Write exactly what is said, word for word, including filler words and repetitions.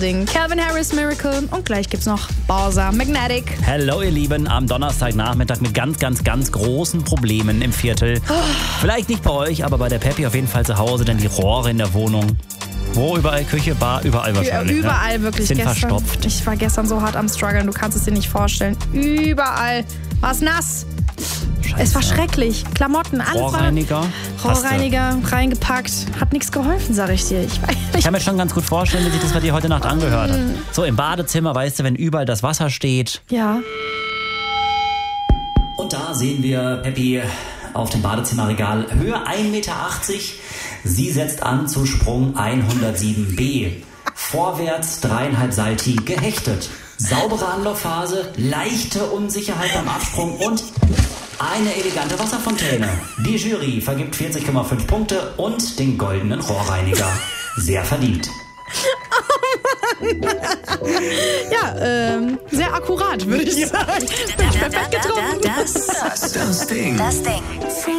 Calvin Harris, Miracle und gleich gibt's noch Borsa, Magnetic. Hallo ihr Lieben, am Donnerstagnachmittag mit ganz, ganz, ganz großen Problemen im Viertel. Oh. Vielleicht nicht bei euch, aber bei der Peppi auf jeden Fall zu Hause, denn die Rohre in der Wohnung. Wo überall? Küche, Bar, überall wahrscheinlich. Ja, überall ne? wirklich. Sind gestern, verstopft. Ich war gestern so hart am struggeln, du kannst es dir nicht vorstellen. Überall war es nass. Scheiße. Es war schrecklich. Klamotten, alles Rohrreiniger. war Rohrreiniger reingepackt. Hat nichts geholfen, sag ich dir. Ich, ich kann mir schon ganz gut vorstellen, wie sich das bei dir heute Nacht angehört hat. So im Badezimmer, weißt du, wenn überall das Wasser steht. Ja. Und da sehen wir Peppi auf dem Badezimmerregal. Höhe ein Meter achtzig. Sie setzt an zu Sprung hundertsieben b. Vorwärts dreieinhalb Salti gehechtet. Saubere Anlaufphase, leichte Unsicherheit beim Absprung und eine elegante Wasserfontäne. Die Jury vergibt vierzig Komma fünf Punkte und den goldenen Rohrreiniger. Sehr verdient. Oh Mann. Ja, ähm, sehr akkurat, würde ich sagen. Perfekt getroffen. Das, das, das Ding. Das Ding.